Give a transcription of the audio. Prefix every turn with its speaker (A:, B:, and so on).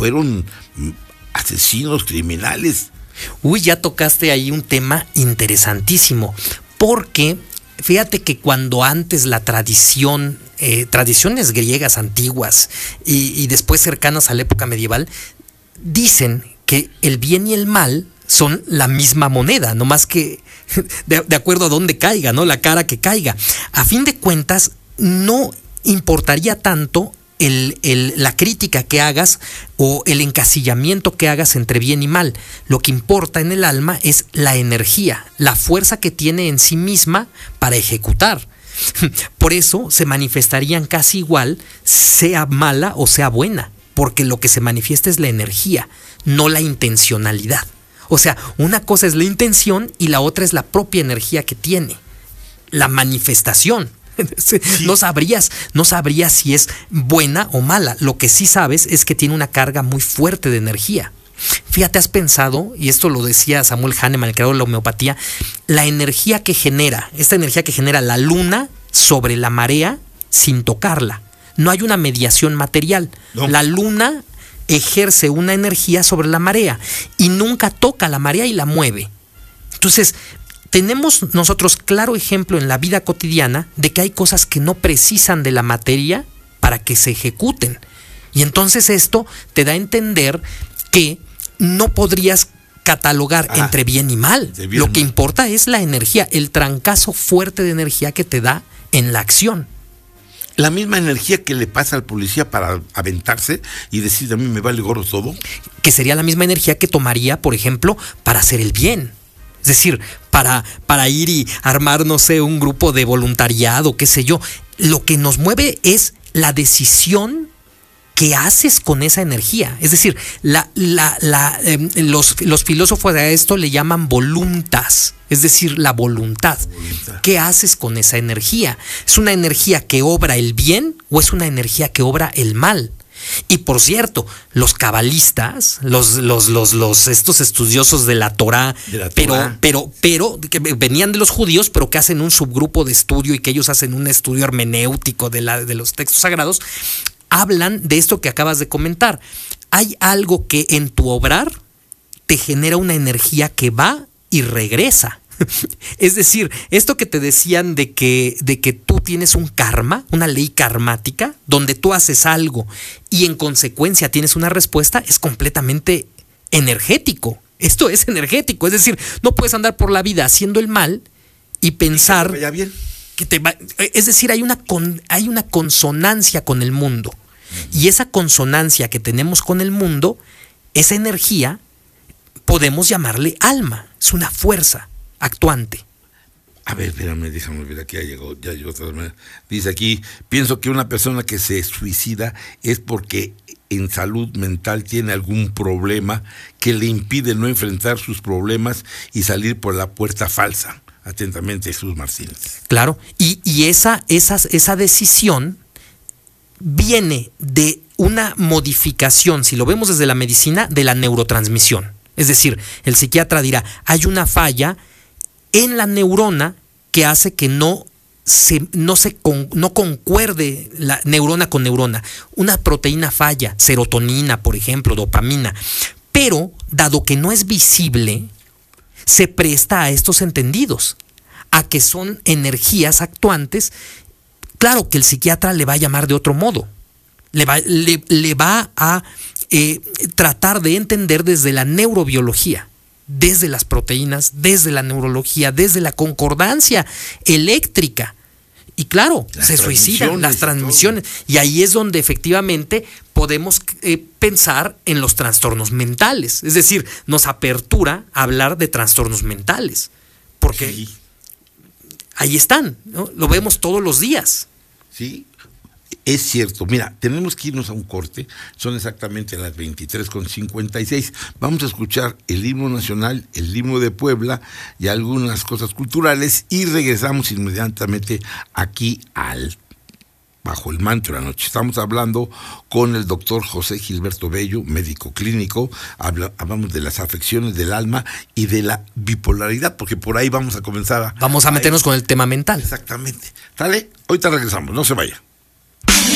A: fueron asesinos, criminales.
B: Uy, ya tocaste ahí un tema interesantísimo, porque fíjate que cuando antes la tradición, tradiciones griegas antiguas y después cercanas a la época medieval, dicen que el bien y el mal son la misma moneda, no más que de acuerdo a dónde caiga, ¿no? La cara que caiga. A fin de cuentas, no importaría tanto la crítica que hagas o el encasillamiento que hagas entre bien y mal. Lo que importa en el alma es la energía, la fuerza que tiene en sí misma para ejecutar. Por eso se manifestarían casi igual, sea mala o sea buena, porque lo que se manifiesta es la energía, no la intencionalidad. O sea, una cosa es la intención y la otra es la propia energía que tiene, la manifestación. Sí. No sabrías si es buena o mala. Lo que sí sabes es que tiene una carga muy fuerte de energía. Fíjate, has pensado, y esto lo decía Samuel Hahnemann, el creador de la homeopatía, esta energía que genera la luna sobre la marea sin tocarla. No hay una mediación material. No. La luna ejerce una energía sobre la marea y nunca toca la marea y la mueve. Entonces, tenemos nosotros claro ejemplo en la vida cotidiana de que hay cosas que no precisan de la materia para que se ejecuten. Y entonces esto te da a entender que no podrías catalogar entre bien y mal. Lo que importa es la energía, el trancazo fuerte de energía que te da en la acción.
A: La misma energía que le pasa al policía para aventarse y decir a mí me vale gorro todo.
B: Que sería la misma energía que tomaría, por ejemplo, para hacer el bien. Es decir, para ir y armar, no sé, un grupo de voluntariado, qué sé yo. Lo que nos mueve es la decisión que haces con esa energía. Es decir, los filósofos a esto le llaman voluntas, es decir, la voluntad. ¿Qué haces con esa energía? ¿Es una energía que obra el bien o es una energía que obra el mal? Y por cierto, los cabalistas, estos estudiosos de la Torá, pero que venían de los judíos, pero que hacen un subgrupo de estudio y que ellos hacen un estudio hermenéutico de los textos sagrados, hablan de esto que acabas de comentar. Hay algo que en tu obrar te genera una energía que va y regresa. Es decir, esto que te decían de que tú tienes un karma, una ley karmática, donde tú haces algo y en consecuencia tienes una respuesta, es completamente energético. Esto es energético, es decir, no puedes andar por la vida haciendo el mal y pensar
A: que te vaya bien.
B: Es decir, hay una consonancia con el mundo. Y esa consonancia que tenemos con el mundo, esa energía, podemos llamarle alma, es una fuerza actuante.
A: A ver, espérame, déjame ver, aquí ya llegó otra vez. Dice aquí, pienso que una persona que se suicida es porque en salud mental tiene algún problema que le impide no enfrentar sus problemas y salir por la puerta falsa. Atentamente, Jesús Martínez.
B: Claro, y esa decisión viene de una modificación, si lo vemos desde la medicina, de la neurotransmisión. Es decir, el psiquiatra dirá, hay una falla en la neurona que hace que no concuerde la neurona con neurona. Una proteína falla, serotonina, por ejemplo, dopamina. Pero, dado que no es visible, se presta a estos entendidos, a que son energías actuantes. Claro que el psiquiatra le va a llamar de otro modo. Le va a tratar de entender desde la neurobiología, desde las proteínas, desde la neurología, desde la concordancia eléctrica. Y claro, se suicidan las transmisiones. Y ahí es donde efectivamente podemos pensar en los trastornos mentales. Es decir, nos apertura a hablar de trastornos mentales. Porque ahí están, ¿no? Lo vemos todos los días.
A: Sí, es cierto. Mira, tenemos que irnos a un corte. Son exactamente las 23:56. Vamos a escuchar el himno nacional, el himno de Puebla y algunas cosas culturales y regresamos inmediatamente aquí Bajo el Manto de la Noche. Estamos hablando con el doctor José Gilberto Bello, médico clínico. Hablamos de las afecciones del alma y de la bipolaridad, porque por ahí vamos a comenzar
B: Vamos a meternos con el tema mental.
A: Exactamente. ¿Sale? Ahorita regresamos, no se vaya.